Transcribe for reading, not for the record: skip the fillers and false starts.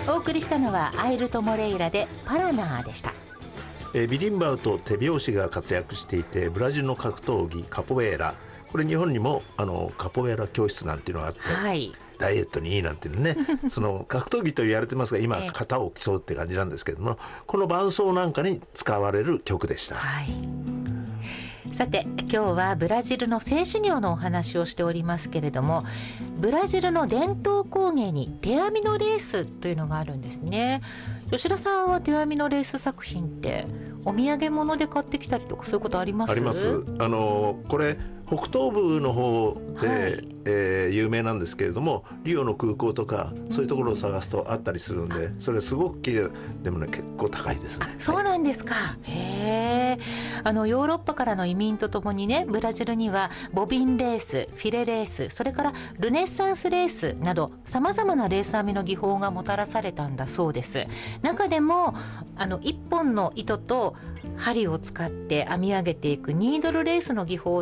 お送りしたのはアイルト・モレイラでパラナーでした。 ビリンバウと手拍子が活躍していて、ブラジルの格闘技カポエーラ、これ日本にもカポエーラ教室なんていうのがあって、はい、ダイエットにいいなんていうねその格闘技と言われてますが、今型を競うって感じなんですけども、この伴奏なんかに使われる曲でした。 はい、さて今日はブラジルの性修行のお話をしておりますけれども、ブラジルの伝統工芸に手編みのレースというのがあるんですね。吉田さんは手編みのレース作品ってお土産物で買ってきたりとかそういうことあります？ あります。これ北東部の方で、有名なんですけれども、リオの空港とかそういうところを探すとあったりするんで、それすごく綺麗でもね、結構高いですね。 そうなんですか。へえ。ヨーロッパからの移民とともにね、ブラジルにはボビンレース、フィレレース、それからルネッサンスレースなどさまざまなレース編みの技法がもたらされたんだそうです。中でも一本の糸と針を使って編み上げていくニードルレースの技法